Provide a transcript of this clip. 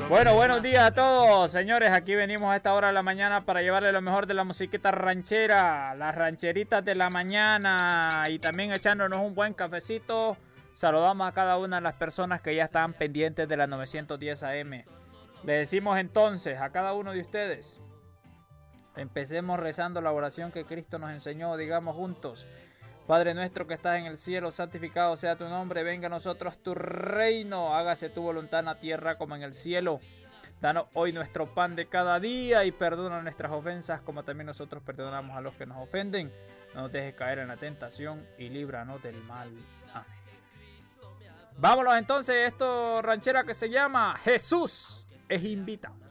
Bueno, buenos días a todos, señores. Aquí venimos a esta hora de la mañana para llevarle lo mejor de la musiquita ranchera, las rancheritas de la mañana y también echándonos un buen cafecito. Saludamos a cada una de las personas que ya están pendientes de la 910 AM. Le decimos entonces a cada uno de ustedes, empecemos rezando la oración que Cristo nos enseñó, digamos juntos. Padre nuestro que estás en el cielo, santificado sea tu nombre, venga a nosotros tu reino, hágase tu voluntad en la tierra como en el cielo. Danos hoy nuestro pan de cada día y perdona nuestras ofensas como también nosotros perdonamos a los que nos ofenden. No nos dejes caer en la tentación y líbranos del mal. Amén. Vámonos entonces, esto ranchera que se llama Jesús es invitado.